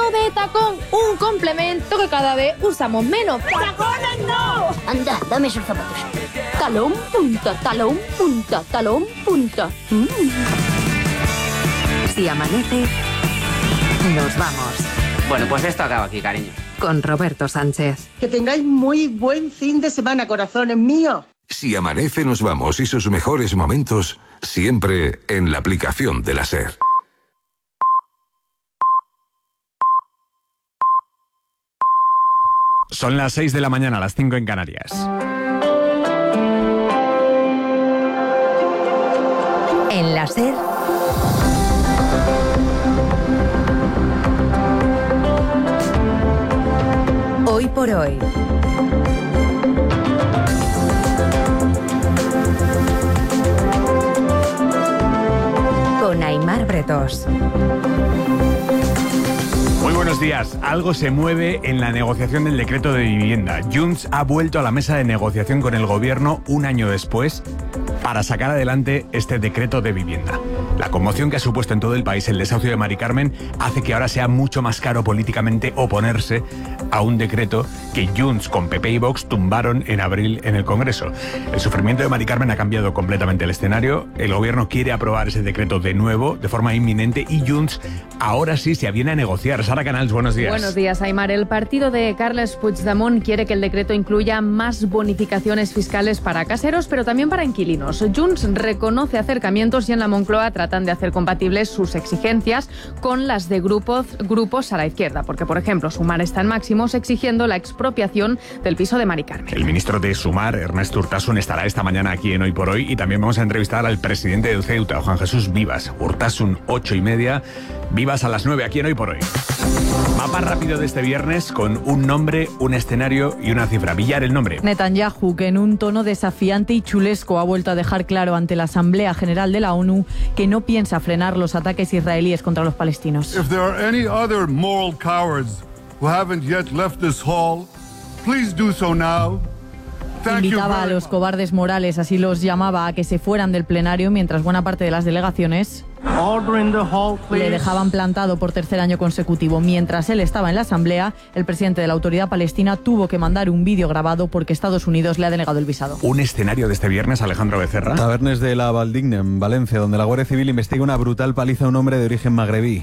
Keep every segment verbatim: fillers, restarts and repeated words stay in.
de tacón, un complemento que cada vez usamos menos. ¡Tacones no! Anda, dame esos zapatos. Talón, punta, talón, punta, talón, punta. Mm. Si amanece, nos vamos. Bueno, pues esto acaba aquí, cariño. Con Roberto Sánchez. Que tengáis muy buen fin de semana, corazones míos. Si amanece, nos vamos y sus mejores momentos siempre en la aplicación de la SER. Son las seis de la mañana, las cinco en Canarias. En la SER. Hoy por hoy. Con Aimar Bretos. Muy buenos días. Algo se mueve en la negociación del decreto de vivienda. Junts ha vuelto a la mesa de negociación con el gobierno un año después para sacar adelante este decreto de vivienda. La conmoción que ha supuesto en todo el país el desahucio de Mari Carmen hace que ahora sea mucho más caro políticamente oponerse a un decreto que Junts con P P y Vox tumbaron en abril en el Congreso. El sufrimiento de Mari Carmen ha cambiado completamente el escenario. El gobierno quiere aprobar ese decreto de nuevo, de forma inminente, y Junts ahora sí se aviene a negociar. Sara Canals, buenos días. Buenos días, Aimar. El partido de Carles Puigdemont quiere que el decreto incluya más bonificaciones fiscales para caseros, pero también para inquilinos. Junts reconoce acercamientos y en la Moncloa tratan de hacer compatibles sus exigencias con las de grupos, grupos a la izquierda, porque, por ejemplo, Sumar está en máximos exigiendo la expropiación del piso de Mari Carmen. El ministro de Sumar, Ernesto Urtasun, estará esta mañana aquí en Hoy por Hoy y también vamos a entrevistar al presidente de Ceuta, Juan Jesús Vivas. Urtasun, ocho y media, Vivas a las nueve aquí en Hoy por Hoy. Mapa rápido de este viernes con un nombre, un escenario y una cifra. Villar, el nombre. Netanyahu, que en un tono desafiante y chulesco ha vuelto a dejar claro ante la Asamblea General de la ONU que no piensa frenar los ataques israelíes contra los palestinos. If there are any other moral cowards who haven't yet left this hall, please do so now. Invitaba a los cobardes morales, así los llamaba, a que se fueran del plenario mientras buena parte de las delegaciones le dejaban plantado por tercer año consecutivo. Mientras él estaba en la asamblea, el presidente de la Autoridad Palestina tuvo que mandar un vídeo grabado porque Estados Unidos le ha denegado el visado. Un escenario de este viernes, Alejandro Becerra. Tabernes de la Valdigne, en Valencia, donde la Guardia Civil investiga una brutal paliza a un hombre de origen magrebí.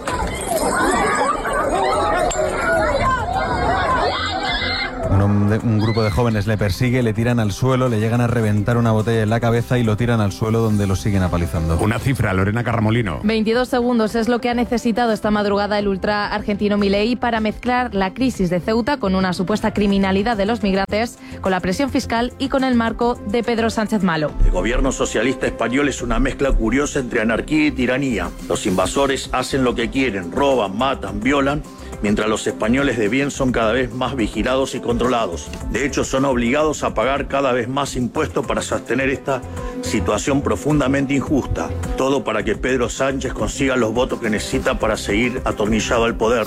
Un, un grupo de jóvenes le persigue, le tiran al suelo, le llegan a reventar una botella en la cabeza y lo tiran al suelo, donde lo siguen apalizando. Una cifra, Lorena Carramolino. veintidós segundos es lo que ha necesitado esta madrugada el ultra argentino Milei para mezclar la crisis de Ceuta con una supuesta criminalidad de los migrantes, con la presión fiscal y con el marco de Pedro Sánchez Malo. El gobierno socialista español es una mezcla curiosa entre anarquía y tiranía. Los invasores hacen lo que quieren, roban, matan, violan, mientras los españoles de bien son cada vez más vigilados y controlados. De hecho, son obligados a pagar cada vez más impuestos para sostener esta situación profundamente injusta. Todo para que Pedro Sánchez consiga los votos que necesita para seguir atornillado al poder.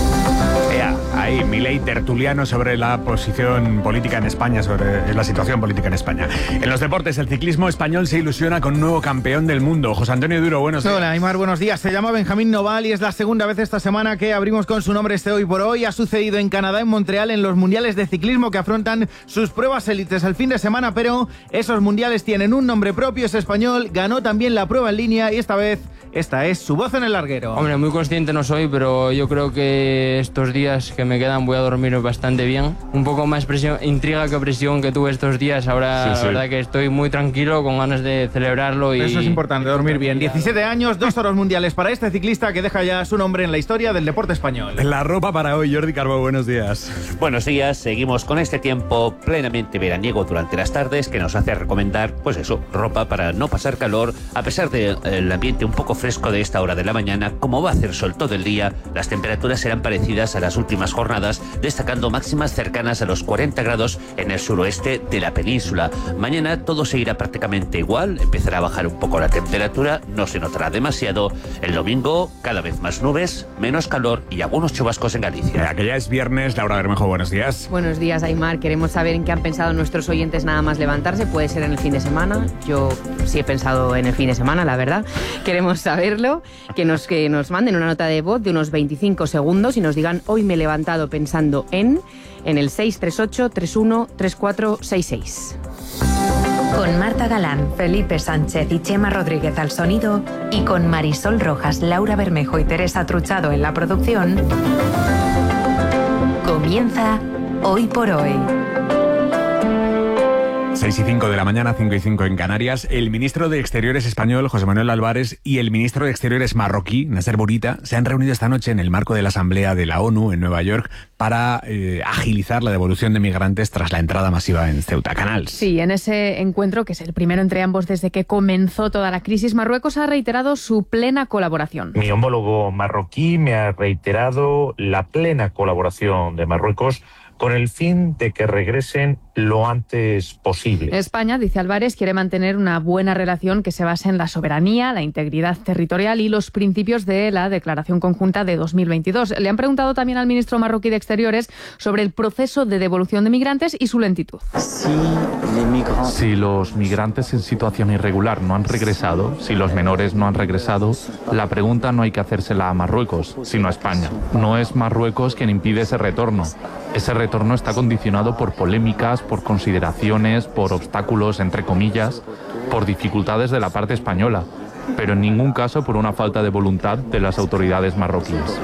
Ea, ahí, Milei tertuliano sobre la posición política en España, sobre la situación política en España. En los deportes, el ciclismo español se ilusiona con un nuevo campeón del mundo. José Antonio Duro, buenos días. Hola, Aimar, buenos días. Se llama Benjamín Noval y es la segunda vez esta semana que abrimos con su nombre este Hoy por Hoy. Ha sucedido en Canadá, en Montreal, en los mundiales de ciclismo que afrontan sus pruebas élites el fin de semana, pero esos mundiales tienen un nombre propio, es español, ganó también la prueba en línea y esta vez esta es su voz en el larguero. Hombre, muy consciente no soy, pero yo creo que estos días que me quedan voy a dormir bastante bien. Un poco más presión, intriga que presión que tuve estos días. Ahora sí, sí. La verdad que estoy muy tranquilo, con ganas de celebrarlo. Y eso es importante, dormir bien. diecisiete años, dos oros mundiales para este ciclista que deja ya su nombre en la historia del deporte español. La ropa para hoy, Jordi Carbó, buenos días. Buenos días, seguimos con este tiempo plenamente veraniego durante las tardes que nos hace recomendar, pues eso, ropa para no pasar calor, a pesar del ambiente un poco fresco de esta hora de la mañana. Como va a hacer sol todo el día, las temperaturas serán parecidas a las últimas jornadas, destacando máximas cercanas a los cuarenta grados en el suroeste de la península. Mañana todo seguirá prácticamente igual, empezará a bajar un poco la temperatura, no se notará demasiado. El domingo, cada vez más nubes, menos calor y algunos chubascos en Galicia. Que ya es viernes. Laura Bermejo, buenos días. Buenos días, Aimar. Queremos saber en qué han pensado nuestros oyentes nada más levantarse. Puede ser en el fin de semana. Yo sí he pensado en el fin de semana, la verdad. Queremos saberlo, que nos, que nos manden una nota de voz de unos veinticinco segundos y nos digan: hoy me he levantado pensando en, en el seis tres ocho, tres uno, tres cuatro seis seis. Con Marta Galán, Felipe Sánchez y Chema Rodríguez al sonido y con Marisol Rojas, Laura Bermejo y Teresa Truchado en la producción, comienza Hoy por Hoy. seis y cinco de la mañana, cinco y cinco en Canarias. El ministro de Exteriores español, José Manuel Álvarez, y el ministro de Exteriores marroquí, Nasser Bourita, se han reunido esta noche en el marco de la Asamblea de la ONU en Nueva York para eh, agilizar la devolución de migrantes tras la entrada masiva en Ceuta Canals. Sí, en ese encuentro, que es el primero entre ambos desde que comenzó toda la crisis, Marruecos ha reiterado su plena colaboración. Mi homólogo marroquí me ha reiterado la plena colaboración de Marruecos con el fin de que regresen lo antes posible. España, dice Álvarez, quiere mantener una buena relación que se base en la soberanía, la integridad territorial y los principios de la Declaración Conjunta de dos mil veintidós. Le han preguntado también al ministro marroquí de Exteriores sobre el proceso de devolución de migrantes y su lentitud. Si los migrantes en situación irregular no han regresado, si los menores no han regresado, la pregunta no hay que hacérsela a Marruecos, sino a España. No es Marruecos quien impide ese retorno. Ese retorno está condicionado por polémicas, por consideraciones, por obstáculos, entre comillas, por dificultades de la parte española, pero en ningún caso por una falta de voluntad de las autoridades marroquíes.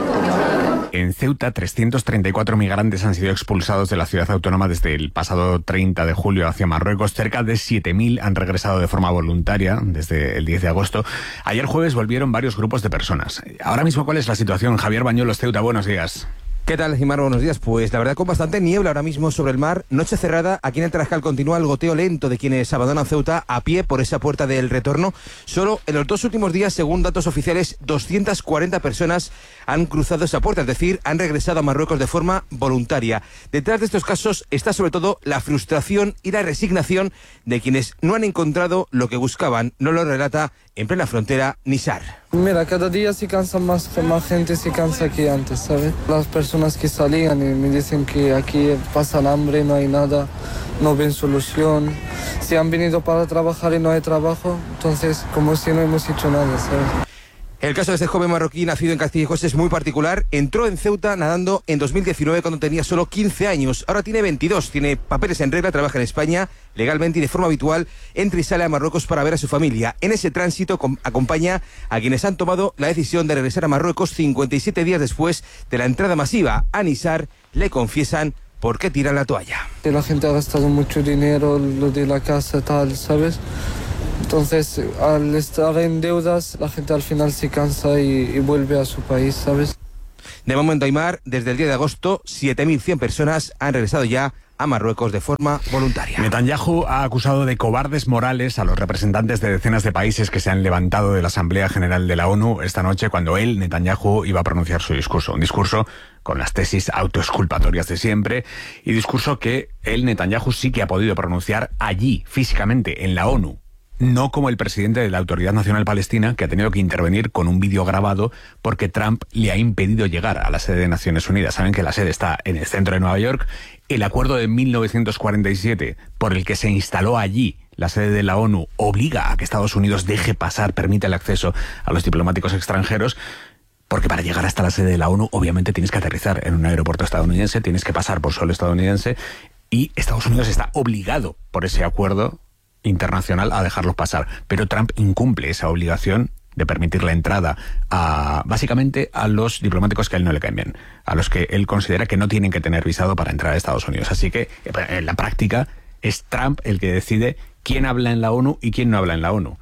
En Ceuta, trescientos treinta y cuatro migrantes han sido expulsados de la ciudad autónoma desde el pasado treinta de julio hacia Marruecos. Cerca de siete mil han regresado de forma voluntaria desde el diez de agosto. Ayer jueves volvieron varios grupos de personas. Ahora mismo, ¿cuál es la situación? Javier Bañuelos, Ceuta, buenos días. ¿Qué tal, Jimar? Buenos días. Pues la verdad, con bastante niebla ahora mismo sobre el mar. Noche cerrada. Aquí en el Tarajal continúa el goteo lento de quienes abandonan Ceuta a pie por esa puerta del retorno. Solo en los dos últimos días, según datos oficiales, doscientas cuarenta personas han cruzado esa puerta, es decir, han regresado a Marruecos de forma voluntaria. Detrás de estos casos está sobre todo la frustración y la resignación de quienes no han encontrado lo que buscaban. No lo relata en plena frontera Nisar. Mira, cada día se cansa más, más gente se cansa que antes, ¿sabes? Las personas que salían y me dicen que aquí pasan hambre, no hay nada, no ven solución. Si han venido para trabajar y no hay trabajo, entonces como si no hemos hecho nada, ¿sabes? El caso de este joven marroquí nacido en Castilla-León es muy particular. Entró en Ceuta nadando en dos mil diecinueve cuando tenía solo quince años. Ahora tiene veintidós, tiene papeles en regla, trabaja en España legalmente y de forma habitual entra y sale a Marruecos para ver a su familia. En ese tránsito acompaña a quienes han tomado la decisión de regresar a Marruecos cincuenta y siete días después de la entrada masiva. A Nisar le confiesan por qué tiran la toalla. La gente ha gastado mucho dinero, lo de la casa, tal, ¿sabes? Entonces, al estar en deudas, la gente al final se cansa y, y vuelve a su país, ¿sabes? De momento, Aymar, desde el diez de agosto, siete mil cien personas han regresado ya a Marruecos de forma voluntaria. Netanyahu ha acusado de cobardes morales a los representantes de decenas de países que se han levantado de la Asamblea General de la ONU esta noche cuando él, Netanyahu, iba a pronunciar su discurso. Un discurso con las tesis autoexculpatorias de siempre y discurso que él, Netanyahu, sí que ha podido pronunciar allí, físicamente, en la ONU. No como el presidente de la Autoridad Nacional Palestina, que ha tenido que intervenir con un vídeo grabado porque Trump le ha impedido llegar a la sede de Naciones Unidas. Saben que la sede está en el centro de Nueva York. El acuerdo de mil novecientos cuarenta y siete, por el que se instaló allí la sede de la ONU, obliga a que Estados Unidos deje pasar, permite el acceso a los diplomáticos extranjeros, porque para llegar hasta la sede de la ONU, obviamente tienes que aterrizar en un aeropuerto estadounidense, tienes que pasar por suelo estadounidense, y Estados Unidos está obligado por ese acuerdo internacional a dejarlos pasar, pero Trump incumple esa obligación de permitir la entrada a, básicamente, a los diplomáticos que a él no le caen bien, a los que él considera que no tienen que tener visado para entrar a Estados Unidos. Así que, en la práctica, es Trump el que decide quién habla en la ONU y quién no habla en la ONU.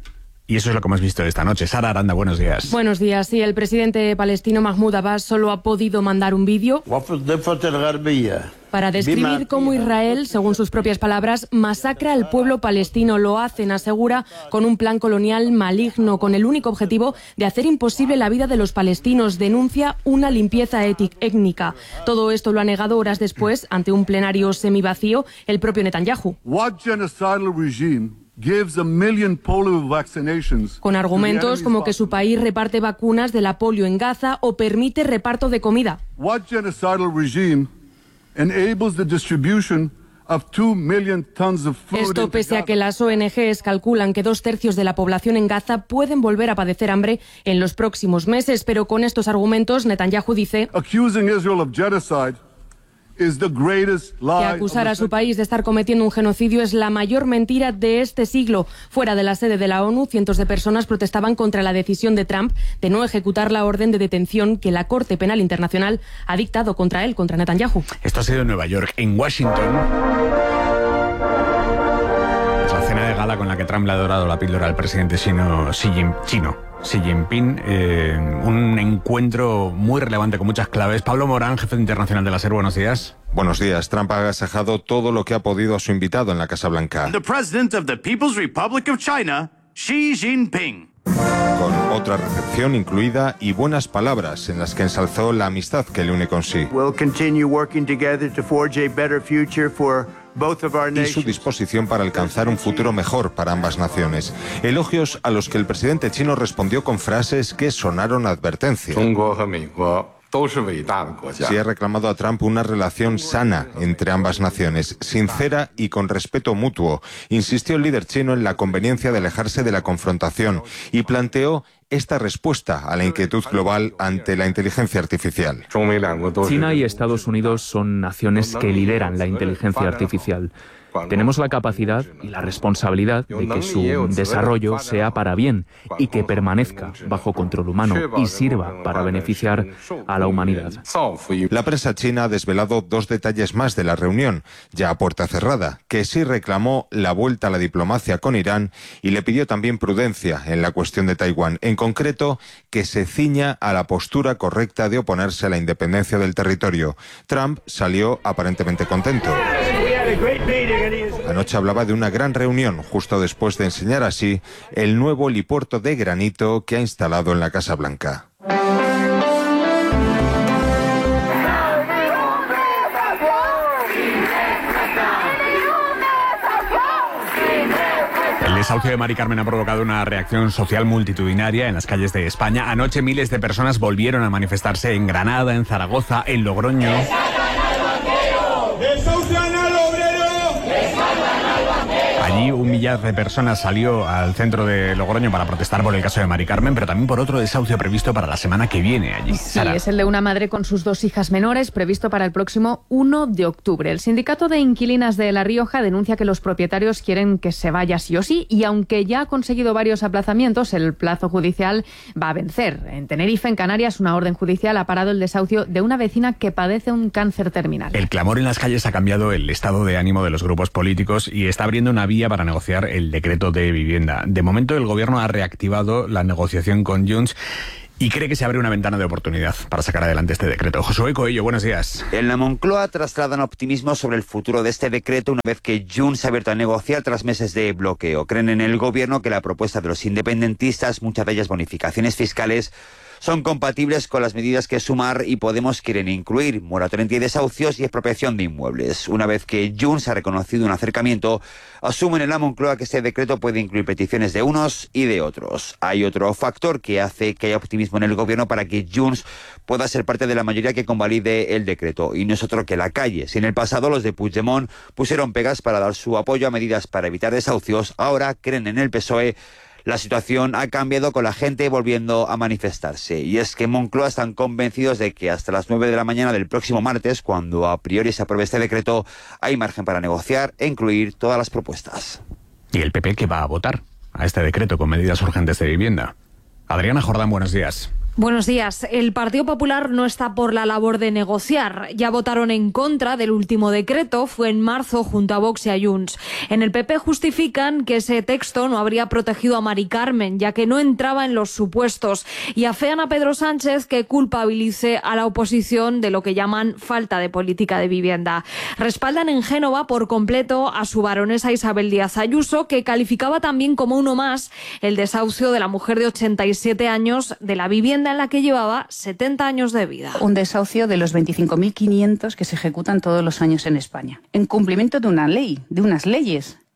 Y eso es lo que hemos visto esta noche. Sara Aranda, buenos días. Buenos días. Sí, el presidente palestino Mahmoud Abbas solo ha podido mandar un vídeo para describir cómo Israel, según sus propias palabras, masacra al pueblo palestino. Lo hacen, asegura, con un plan colonial maligno, con el único objetivo de hacer imposible la vida de los palestinos. Denuncia una limpieza étnica. Todo esto lo ha negado horas después, ante un plenario semivacío, el propio Netanyahu. Con argumentos como que su país reparte vacunas de la polio en Gaza o permite reparto de comida. What genocidal regime enables the distribution of two million tons of food. Esto pese a que las O N Ges calculan que dos tercios de la población en Gaza pueden volver a padecer hambre en los próximos meses, pero con estos argumentos Netanyahu dice Accusing Israel of genocide is the greatest lie. Que acusar a su país de estar cometiendo un genocidio es la mayor mentira de este siglo. Fuera de la sede de la ONU, cientos de personas protestaban contra la decisión de Trump de no ejecutar la orden de detención que la Corte Penal Internacional ha dictado contra él, contra Netanyahu. Esto ha sido en Nueva York. En Washington, la cena de gala con la que Trump le ha dorado la píldora al presidente chino Xi Jinping. Chino. Xi Jinping, eh, un encuentro muy relevante con muchas claves. Pablo Morán, jefe internacional de la SER, buenos días. Buenos días. Trump ha agasajado todo lo que ha podido a su invitado en la Casa Blanca. The President of the People's Republic of China, Xi Jinping. Con otra recepción incluida y buenas palabras en las que ensalzó la amistad que le une con Xi. We'll continue working together to forge a better future for y su disposición para alcanzar un futuro mejor para ambas naciones. Elogios a los que el presidente chino respondió con frases que sonaron advertencia. Sí ha reclamado a Trump una relación sana entre ambas naciones, sincera y con respeto mutuo. Insistió el líder chino en la conveniencia de alejarse de la confrontación y planteó esta respuesta a la inquietud global ante la inteligencia artificial. China y Estados Unidos son naciones que lideran la inteligencia artificial. Tenemos la capacidad y la responsabilidad de que su desarrollo sea para bien y que permanezca bajo control humano y sirva para beneficiar a la humanidad. La prensa china ha desvelado dos detalles más de la reunión, ya a puerta cerrada, que sí reclamó la vuelta a la diplomacia con Irán y le pidió también prudencia en la cuestión de Taiwán, en concreto que se ciña a la postura correcta de oponerse a la independencia del territorio. Trump salió aparentemente contento. Anoche hablaba de una gran reunión justo después de enseñar así el nuevo helipuerto de granito que ha instalado en la Casa Blanca. El desahucio de Mari Carmen ha provocado una reacción social multitudinaria en las calles de España. Anoche miles de personas volvieron a manifestarse en Granada, en Zaragoza, en Logroño. Allí un millar de personas salió al centro de Logroño para protestar por el caso de Mari Carmen, pero también por otro desahucio previsto para la semana que viene allí. Sí, Sara. Es el de una madre con sus dos hijas menores, previsto para el próximo uno de octubre. El sindicato de inquilinas de La Rioja denuncia que los propietarios quieren que se vaya sí o sí, y aunque ya ha conseguido varios aplazamientos, el plazo judicial va a vencer. En Tenerife, en Canarias, una orden judicial ha parado el desahucio de una vecina que padece un cáncer terminal. El clamor en las calles ha cambiado el estado de ánimo de los grupos políticos y está abriendo una vía para negociar el decreto de vivienda. De momento, el gobierno ha reactivado la negociación con Junts y cree que se abre una ventana de oportunidad para sacar adelante este decreto. Josué Coello, buenos días. En la Moncloa trasladan optimismo sobre el futuro de este decreto una vez que Junts se ha abierto a negociar tras meses de bloqueo. Creen en el gobierno que la propuesta de los independentistas, muchas de ellas bonificaciones fiscales, son compatibles con las medidas que Sumar y Podemos quieren incluir, moratoria y desahucios y expropiación de inmuebles. Una vez que Junts ha reconocido un acercamiento, asumen en la Moncloa que este decreto puede incluir peticiones de unos y de otros. Hay otro factor que hace que haya optimismo en el gobierno para que Junts pueda ser parte de la mayoría que convalide el decreto, y no es otro que la calle. Si en el pasado los de Puigdemont pusieron pegas para dar su apoyo a medidas para evitar desahucios, ahora creen en el P S O E. La situación ha cambiado con la gente volviendo a manifestarse. Y es que en Moncloa están convencidos de que hasta las nueve de la mañana del próximo martes, cuando a priori se apruebe este decreto, hay margen para negociar e incluir todas las propuestas. ¿Y el P P qué va a votar a este decreto con medidas urgentes de vivienda? Adriana Jordán, buenos días. Buenos días. El Partido Popular no está por la labor de negociar. Ya votaron en contra del último decreto, fue en marzo junto a Vox y a Junts. En el P P justifican que ese texto no habría protegido a Mari Carmen, ya que no entraba en los supuestos, y afean a Pedro Sánchez que culpabilice a la oposición de lo que llaman falta de política de vivienda. Respaldan en Génova por completo a su baronesa Isabel Díaz Ayuso, que calificaba también como uno más el desahucio de la mujer de ochenta y siete años de la vivienda en la que llevaba setenta años de vida. Un desahucio de los veinticinco mil quinientos que se ejecutan todos los años en España, en cumplimiento de una ley, de unas leyes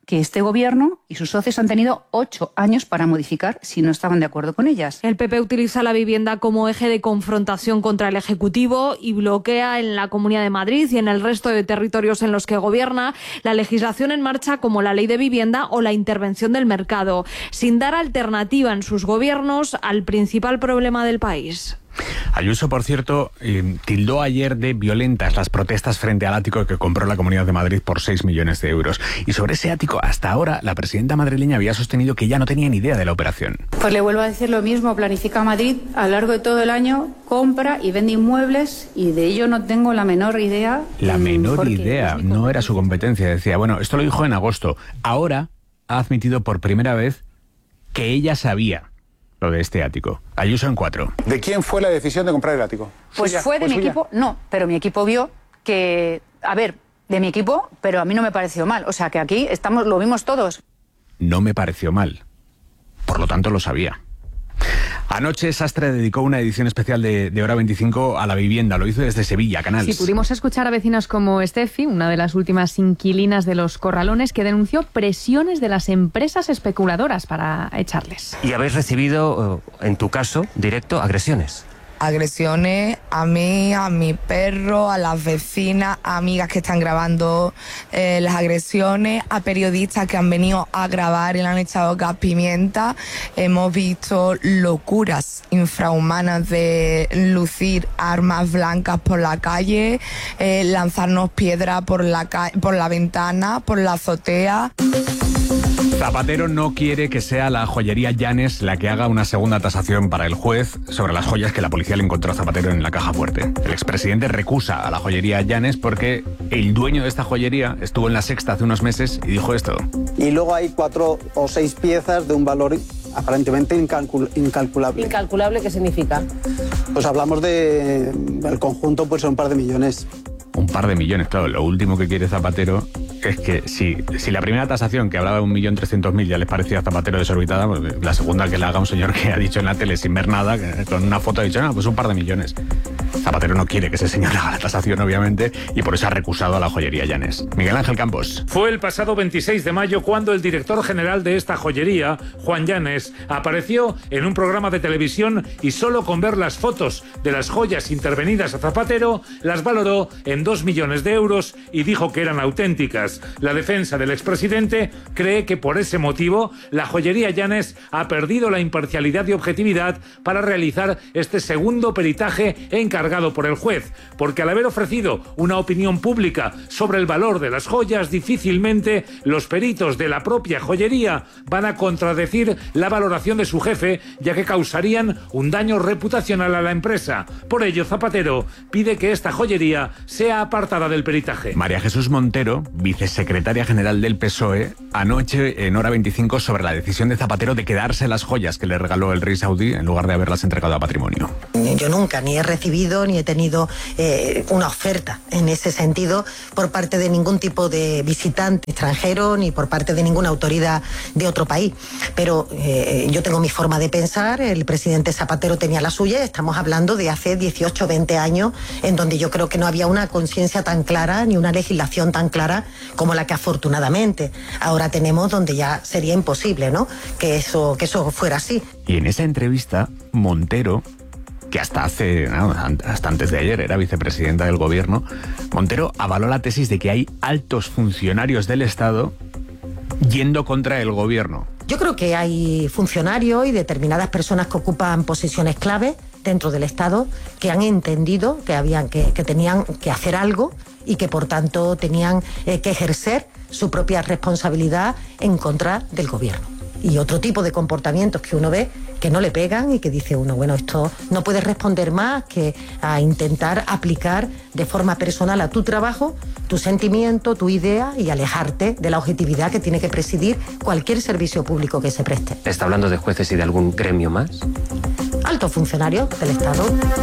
que este gobierno y sus socios han tenido ocho años para modificar si no estaban de acuerdo con ellas. El P P utiliza la vivienda como eje de confrontación contra el Ejecutivo y bloquea en la Comunidad de Madrid y en el resto de territorios en los que gobierna la legislación en marcha como la Ley de Vivienda o la intervención del mercado, sin dar alternativa en sus gobiernos al principal problema del país. Ayuso, por cierto, eh, tildó ayer de violentas las protestas frente al ático que compró la Comunidad de Madrid por seis millones de euros. Y sobre ese ático, hasta ahora, la presidenta madrileña había sostenido que ya no tenía ni idea de la operación. Pues le vuelvo a decir lo mismo, Planifica Madrid a lo largo de todo el año compra y vende inmuebles y de ello no tengo la menor idea. La menor idea, no era su competencia, decía. Bueno, esto lo dijo en agosto. Ahora ha admitido por primera vez que ella sabía lo de este ático. Ayuso en cuatro. ¿De quién fue la decisión de comprar el ático? Pues ¿Suya? fue de ¿Fue mi suya? equipo, no, pero mi equipo vio que, a ver, de mi equipo, pero a mí no me pareció mal. O sea que aquí estamos, lo vimos todos. No me pareció mal. Por lo tanto, lo sabía. Anoche Sastre dedicó una edición especial de, de Hora veinticinco a la vivienda. Lo hizo desde Sevilla, Canals. Sí, pudimos escuchar a vecinas como Estefi, una de las últimas inquilinas de Los Corralones, que denunció presiones de las empresas especuladoras para echarles. Y habéis recibido, en tu caso, directo, agresiones. Agresiones a mí, a mi perro, a las vecinas, a amigas que están grabando eh, las agresiones, a periodistas que han venido a grabar y le han echado gas pimienta. Hemos visto locuras infrahumanas de lucir armas blancas por la calle, eh, lanzarnos piedra por la, ca- por la ventana, por la azotea. Zapatero no quiere que sea la joyería Llanes la que haga una segunda tasación para el juez sobre las joyas que la policía le encontró a Zapatero en la caja fuerte. El expresidente recusa a la joyería Llanes porque el dueño de esta joyería estuvo en La Sexta hace unos meses y dijo esto. Y luego hay cuatro o seis piezas de un valor aparentemente incalcul- incalculable. ¿Incalculable qué significa? Pues hablamos de... el conjunto pues son un par de millones. Un par de millones, claro. Lo último que quiere Zapatero es que si, si la primera tasación, que hablaba de un millón trescientos mil, ya les parecía a Zapatero desorbitada, pues la segunda que la haga un señor que ha dicho en la tele sin ver nada, que con una foto ha dicho, no, pues un par de millones. Zapatero no quiere que ese señor haga la tasación, obviamente, y por eso ha recusado a la joyería Llanes. Miguel Ángel Campos. Fue el pasado veintiséis de mayo cuando el director general de esta joyería, Juan Llanes, apareció en un programa de televisión y solo con ver las fotos de las joyas intervenidas a Zapatero, las valoró en dos millones de euros y dijo que eran auténticas. La defensa del expresidente cree que por ese motivo la joyería Llanes ha perdido la imparcialidad y objetividad para realizar este segundo peritaje encargado por el juez, porque al haber ofrecido una opinión pública sobre el valor de las joyas, difícilmente los peritos de la propia joyería van a contradecir la valoración de su jefe, ya que causarían un daño reputacional a la empresa. Por ello, Zapatero pide que esta joyería sea apartada del peritaje. María Jesús Montero, vicesecretaria general del P S O E, anoche en Hora veinticinco sobre la decisión de Zapatero de quedarse las joyas que le regaló el rey saudí en lugar de haberlas entregado a Patrimonio. Yo nunca ni he recibido ni he tenido eh, una oferta en ese sentido por parte de ningún tipo de visitante extranjero ni por parte de ninguna autoridad de otro país. Pero eh, yo tengo mi forma de pensar, el presidente Zapatero tenía la suya, estamos hablando de hace dieciocho, veinte años en donde yo creo que no había una conciencia tan clara ni una legislación tan clara como la que afortunadamente ahora tenemos, donde ya sería imposible, ¿no?, que eso, que eso fuera así. Y en esa entrevista, Montero, que hasta hace, no, hasta antes de ayer era vicepresidenta del gobierno, Montero avaló la tesis de que hay altos funcionarios del Estado yendo contra el gobierno. Yo creo que hay funcionarios y determinadas personas que ocupan posiciones clave dentro del Estado que han entendido que habían que, que tenían que hacer algo y que por tanto tenían eh, que ejercer su propia responsabilidad en contra del gobierno. Y otro tipo de comportamientos que uno ve que no le pegan y que dice uno, bueno, esto no puedes responder más que a intentar aplicar de forma personal a tu trabajo, tu sentimiento, tu idea y alejarte de la objetividad que tiene que presidir cualquier servicio público que se preste. ¿Está hablando de jueces y de algún gremio más? Altos funcionarios del Estado.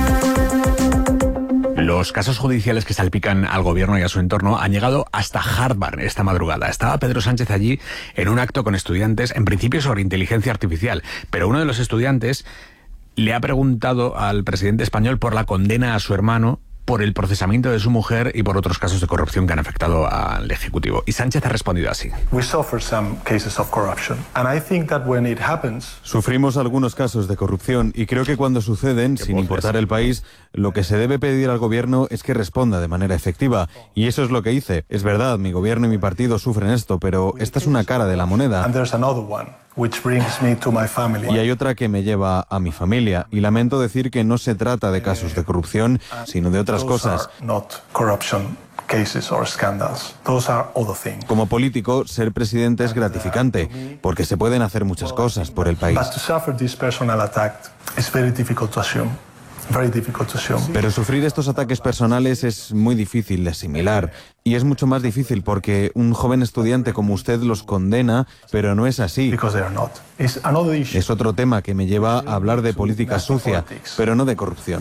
Los casos judiciales que salpican al gobierno y a su entorno han llegado hasta Harvard esta madrugada. Estaba Pedro Sánchez allí en un acto con estudiantes, en principio sobre inteligencia artificial, pero uno de los estudiantes le ha preguntado al presidente español por la condena a su hermano por el procesamiento de su mujer y por otros casos de corrupción que han afectado al Ejecutivo. Y Sánchez ha respondido así. Sufrimos algunos casos de corrupción y creo que cuando suceden, sin importar el país, lo que se debe pedir al gobierno es que responda de manera efectiva. Y eso es lo que hice. Es verdad, mi gobierno y mi partido sufren esto, pero esta es una cara de la moneda. Y hay otra que me lleva a mi familia. Y lamento decir que no se trata de casos de corrupción, sino de otras cosas. Como político, ser presidente es gratificante, porque se pueden hacer muchas cosas por el país. Pero sufrir estos ataques personales es muy difícil de asimilar. Y es mucho más difícil porque un joven estudiante como usted los condena, pero no es así. Es otro tema que me lleva a hablar de política sucia, pero no de corrupción.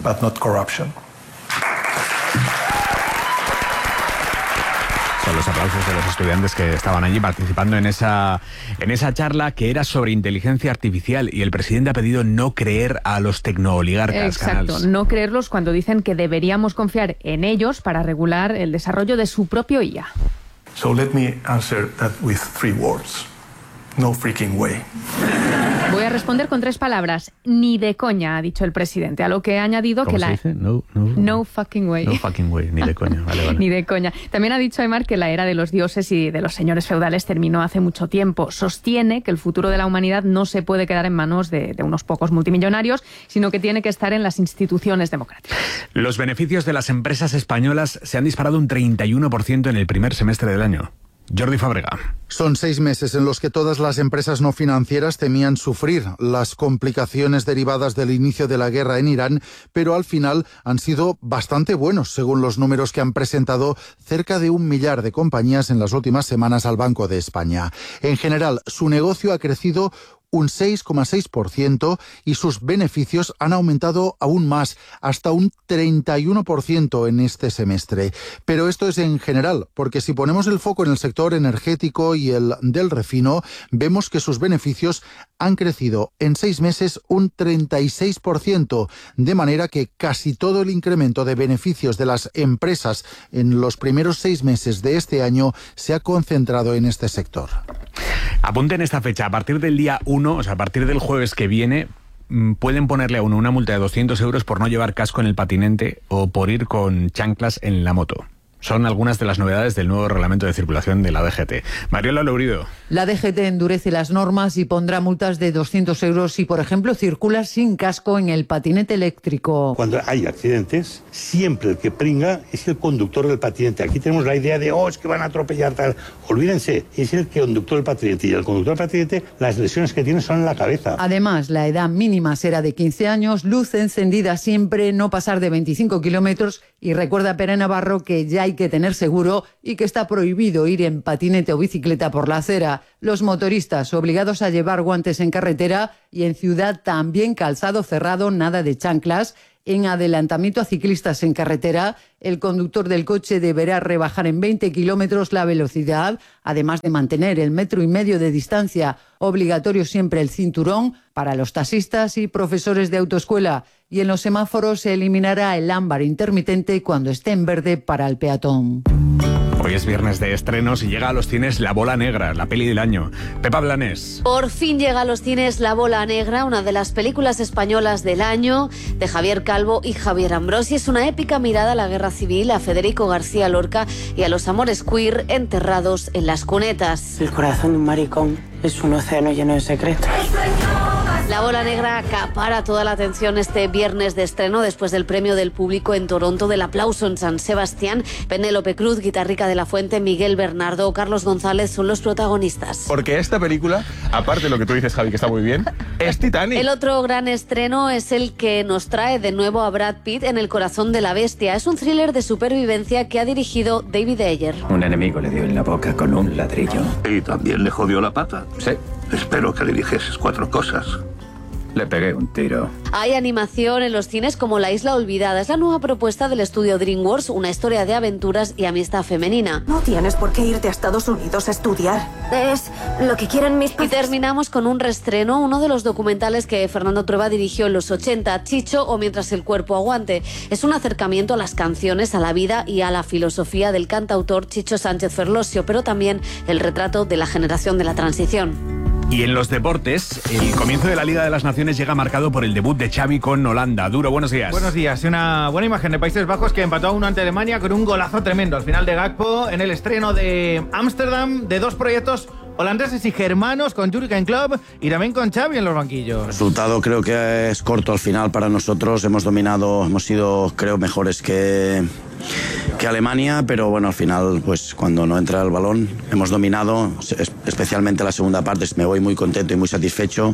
Son los aplausos de los estudiantes que estaban allí participando en esa, en esa charla que era sobre inteligencia artificial, y el presidente ha pedido no creer a los tecnooligarcas. Exacto, canals. No creerlos cuando dicen que deberíamos confiar en ellos para regular el desarrollo de su propio I A. So let me answer that with three words. No freaking way. Voy a responder con tres palabras. Ni de coña, ha dicho el presidente, a lo que ha añadido ¿Cómo que se la... dice? No, no, no fucking way. No fucking way, ni de coña. Vale, vale. Ni de coña. También ha dicho Aymar que la era de los dioses y de los señores feudales terminó hace mucho tiempo. Sostiene que el futuro de la humanidad no se puede quedar en manos de, de unos pocos multimillonarios, sino que tiene que estar en las instituciones democráticas. Los beneficios de las empresas españolas se han disparado un treinta y uno por ciento en el primer semestre del año. Jordi Fábrega. Son seis meses en los que todas las empresas no financieras temían sufrir las complicaciones derivadas del inicio de la guerra en Irán, pero al final han sido bastante buenos, según los números que han presentado cerca de un millar de compañías en las últimas semanas al Banco de España. En general, su negocio ha crecido un seis coma seis por ciento y sus beneficios han aumentado aún más, hasta un treinta y uno por ciento en este semestre. Pero esto es en general, porque si ponemos el foco en el sector energético y el del refino, vemos que sus beneficios han crecido en seis meses un treinta y seis por ciento, de manera que casi todo el incremento de beneficios de las empresas en los primeros seis meses de este año se ha concentrado en este sector. Apunten esta fecha, a partir del día uno, o sea, a partir del jueves que viene, pueden ponerle a uno una multa de doscientos euros por no llevar casco en el patinete o por ir con chanclas en la moto. Son algunas de las novedades del nuevo reglamento de circulación de la D G T. Mariola Lourido. La D G T endurece las normas y pondrá multas de doscientos euros si, por ejemplo, circulas sin casco en el patinete eléctrico. Cuando hay accidentes, siempre el que pringa es el conductor del patinete. Aquí tenemos la idea de, oh, es que van a atropellar tal. Olvídense, es el conductor del patinete. Y el conductor del patinete, las lesiones que tiene son en la cabeza. Además, la edad mínima será de quince años, luz encendida siempre, no pasar de veinticinco kilómetros. Y recuerda Pere Navarro que ya hay que tener seguro y que está prohibido ir en patinete o bicicleta por la acera. Los motoristas obligados a llevar guantes en carretera y en ciudad también calzado cerrado, nada de chanclas. En adelantamiento a ciclistas en carretera, el conductor del coche deberá rebajar en veinte kilómetros la velocidad, además de mantener el metro y medio de distancia. Obligatorio siempre el cinturón para los taxistas y profesores de autoescuela. Y en los semáforos se eliminará el ámbar intermitente cuando esté en verde para el peatón. Hoy es viernes de estrenos y llega a los cines La Bola Negra, la peli del año. Pepa Blanés. Por fin llega a los cines La Bola Negra, una de las películas españolas del año, de Javier Calvo y Javier Ambrosi. Es una épica mirada a la guerra civil, a Federico García Lorca y a los amores queer enterrados en las cunetas. El corazón de un maricón es un océano lleno de secretos. La Bola Negra acapara toda la atención este viernes de estreno después del premio del público en Toronto, del aplauso en San Sebastián. Penélope Cruz, Guitarrica de la Fuente, Miguel Bernardo o Carlos González son los protagonistas. Porque esta película, aparte de lo que tú dices, Javi, que está muy bien, es Titanic. El otro gran estreno es el que nos trae de nuevo a Brad Pitt en El corazón de la bestia. Es un thriller de supervivencia que ha dirigido David Ayer. Un enemigo le dio en la boca con un ladrillo. ¿Y también le jodió la pata? Sí. Espero que le dijeses cuatro cosas. Le pegué un tiro. Hay animación en los cines como La Isla Olvidada. Es la nueva propuesta del estudio DreamWorks, una historia de aventuras y amistad femenina. No tienes por qué irte a Estados Unidos a estudiar. Es lo que quieren mis padres. Y terminamos con un reestreno, uno de los documentales que Fernando Trueba dirigió en los ochenta, Chicho o Mientras el cuerpo aguante. Es un acercamiento a las canciones, a la vida y a la filosofía del cantautor Chicho Sánchez Ferlosio, pero también el retrato de la generación de la transición. Y en los deportes, el comienzo de la Liga de las Naciones llega marcado por el debut de Xavi con Holanda. Duro, buenos días. Buenos días. Una buena imagen de Países Bajos que empató a uno ante Alemania con un golazo tremendo al final de Gakpo en el estreno de Ámsterdam de dos proyectos holandeses y germanos con Jurgen Klopp y también con Xavi en los banquillos. El resultado creo que es corto al final para nosotros. Hemos dominado, hemos sido creo mejores que... que Alemania, pero bueno, al final, pues cuando no entra el balón, hemos dominado, especialmente la segunda parte, me voy muy contento y muy satisfecho.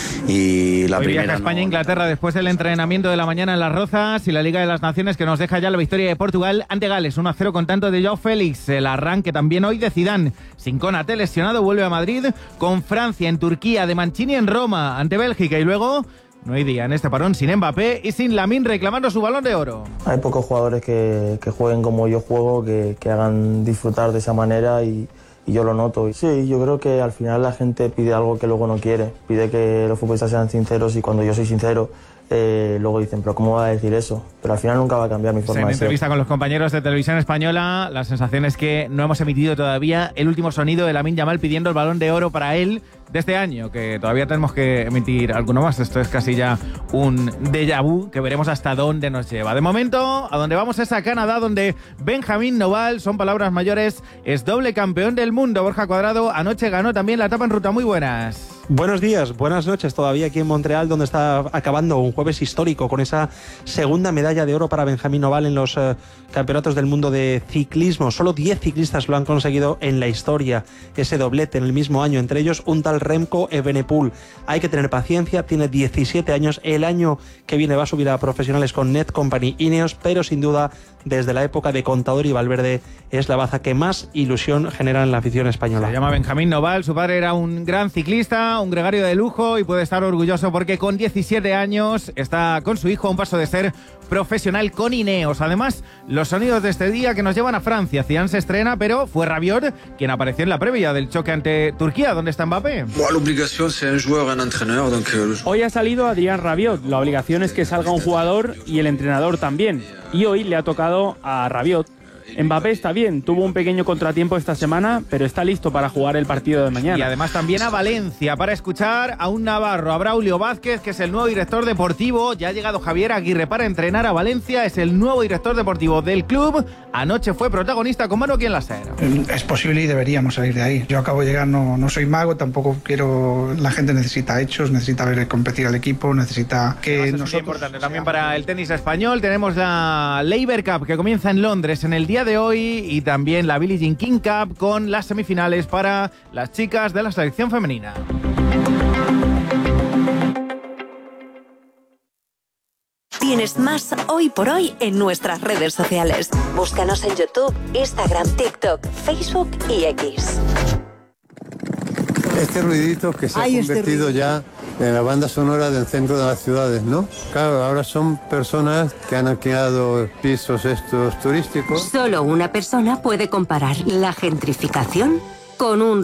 Y la Hoy primera. Viaja España e Inglaterra después del entrenamiento de la mañana en Las Rozas y la Liga de las Naciones que nos deja ya la victoria de Portugal ante Gales, uno a cero con tanto de Joao Félix. El arranque también hoy de Zidane, sin Konaté lesionado, vuelve a Madrid, con Francia en Turquía, de Mancini en Roma ante Bélgica y luego. No hay día en este parón sin Mbappé y sin Lamine reclamando su Balón de Oro. Hay pocos jugadores que, que jueguen como yo juego, que, que hagan disfrutar de esa manera y, y yo lo noto. Sí, yo creo que al final la gente pide algo que luego no quiere. Pide que los futbolistas sean sinceros y cuando yo soy sincero, eh, luego dicen, pero ¿cómo va a decir eso? Pero al final nunca va a cambiar mi forma en de ser. En entrevista con los compañeros de Televisión Española, la sensación es que no hemos emitido todavía el último sonido de Lamine Yamal pidiendo el Balón de Oro para él de este año, que todavía tenemos que emitir alguno más. Esto es casi ya un déjà vu que veremos hasta dónde nos lleva. De momento, a donde vamos es a Canadá, donde Benjamín Noval, son palabras mayores, es doble campeón del mundo. Borja Cuadrado anoche ganó también la etapa en ruta. Muy buenas. Buenos días, buenas noches todavía aquí en Montreal, donde está acabando un jueves histórico con esa segunda medalla de oro para Benjamín Noval en los eh, campeonatos del mundo de ciclismo. Solo diez ciclistas lo han conseguido en la historia, ese doblete en el mismo año, entre ellos un tal Remco Evenepoel. Hay que tener paciencia, tiene diecisiete años, el año que viene va a subir a profesionales con Net Company Ineos, pero sin duda desde la época de Contador y Valverde es la baza que más ilusión genera en la afición española. Se llama Benjamín Noval, su padre era un gran ciclista, un gregario de lujo y puede estar orgulloso porque con diecisiete años está con su hijo a un paso de ser profesional con Ineos. Además, los sonidos de este día que nos llevan a Francia. Zidane se estrena, pero fue Rabiot quien apareció en la previa del choque ante Turquía. ¿Dónde está Mbappé? Hoy ha salido Adrien Rabiot. La obligación es que salga un jugador y el entrenador también. Y hoy le ha tocado a Rabiot. Mbappé está bien, tuvo un pequeño contratiempo esta semana, pero está listo para jugar el partido de mañana. Y además también a Valencia para escuchar a un navarro, a Braulio Vázquez, que es el nuevo director deportivo. Ya ha llegado Javier Aguirre para entrenar a Valencia, es el nuevo director deportivo del club. Anoche fue protagonista con Manu aquí en la SER. Es posible y deberíamos salir de ahí. Yo acabo de llegar, no, no soy mago, tampoco quiero... La gente necesita hechos, necesita ver competir al equipo, necesita que es nosotros... muy importante también para el tenis español. Tenemos la Laver Cup que comienza en Londres en el día de hoy y también la Billie Jean King Cup con las semifinales para las chicas de la selección femenina. Tienes más Hoy por Hoy en nuestras redes sociales. Búscanos en YouTube, Instagram, TikTok, Facebook y X. Este ruidito que se Ay, ha convertido este ya en la banda sonora del centro de las ciudades, ¿no? Claro, ahora son personas que han alquilado pisos estos turísticos. Solo una persona puede comparar la gentrificación con un